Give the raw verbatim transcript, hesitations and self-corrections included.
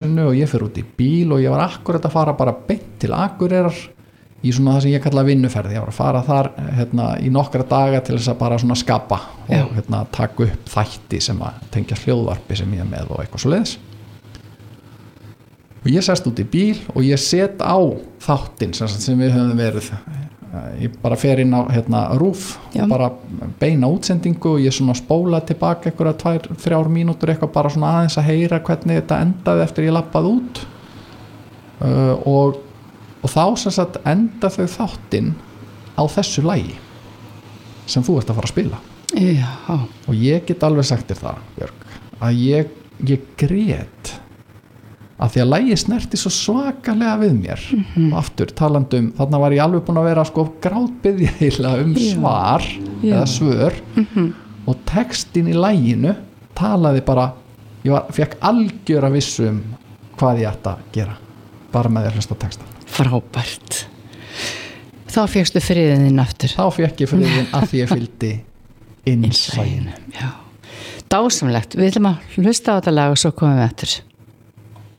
húsinu og ég fer út í bíl og ég var akkurat að fara bara beint til Akureyrar í svona það sem ég kalla vinnuferð. Ég var að fara þar hérna, í nokkra daga til þess að bara svona skapa Já. og hérna, taka upp þætti sem að tengja hljóðvarpi sem ég er með og eitthvað svo leiðis. Og ég sest út í bíl og ég set á þáttinn sem, sem við höfum verið. Ég bara fer inn á hérna, rúf Já. og bara beina útsendingu og ég svona spóla tilbaka einhverja tvær, þrjár mínútur eitthvað bara svona aðeins að heyra hvernig þetta endaði eftir ég lappaði út uh, og og þá sem sagt enda þau þáttinn á þessu lagi sem þú ert að fara að spila Já. og ég get alveg sagt þér það Björg að ég, ég grét að því að lagi snerti svo svakalega við mér mm-hmm. og aftur talandum þarna var ég alveg búin að vera sko grátbiðja eiginlega um Já. svar Já. eða svör mm-hmm. og textin í laginu talaði bara ég var, fekk algjöra vissu um hvað ég ætti að gera bara með því að hlusta á textan. Frábært. Þá fékkstu friðin þinn aftur. Þá fékk ég friðin að því ég fylgdi innsæinu. Já. Dásamlegt. Við ætlum að hlusta á þetta lag og svo komum við eftir.